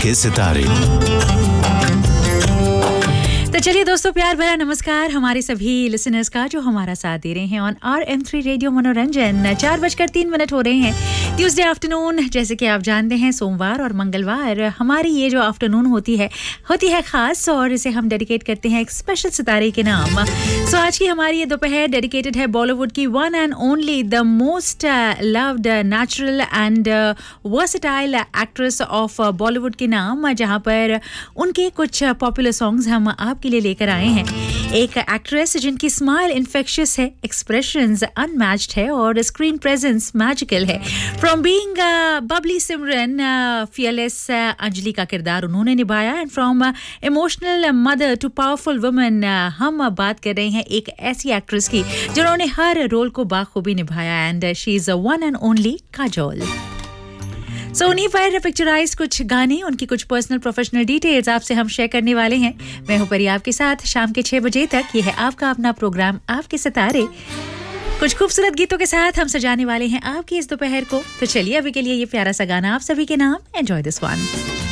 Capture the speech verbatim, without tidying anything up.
आपके सितारे। तो चलिए दोस्तों, प्यार भरा नमस्कार हमारे सभी लिसनर्स का जो हमारा साथ दे रहे हैं on R M three radio मनोरंजन। चार बजकर तीन मिनट हो रहे हैं ट्यूसडे आफ्टरनून। जैसे कि आप जानते हैं, सोमवार और मंगलवार हमारी ये जो आफ्टरनून होती है होती है खास, और इसे हम डेडिकेट करते हैं एक स्पेशल सितारे के नाम। सो आज की हमारी ये दोपहर डेडिकेटेड है बॉलीवुड की one and only the most loved natural and versatile actress of Bollywood के नाम, जहाँ पर उनके कुछ पॉपुलर सॉन्ग्स हम आप के लिए लेकर आए हैं। एक एक्ट्रेस जिनकी स्माइल इन्फेक्शियस है, एक्सप्रेशंस अनमैच्ड है और स्क्रीन प्रेजेंस मैजिकल है। From being Babli Simran, fearless Anjali का किरदार उन्होंने निभाया, and from emotional mother to powerful woman हम बात कर रहे हैं एक ऐसी एक्ट्रेस की जिन्होंने हर रोल को बाखूबी निभाया, and she is one and only Kajol. सो उन्हीं पर पिक्चराइज कुछ गाने, उनकी कुछ पर्सनल प्रोफेशनल डिटेल्स आपसे हम शेयर करने वाले हैं। मैं हूं परी आपके साथ शाम के छह बजे तक। ये है आपका अपना प्रोग्राम आपके सितारे। कुछ खूबसूरत गीतों के साथ हम सजाने वाले हैं आपकी इस दोपहर को। तो चलिए अभी के लिए ये प्यारा सा गाना आप सभी के नाम, एंजॉय दिस वन।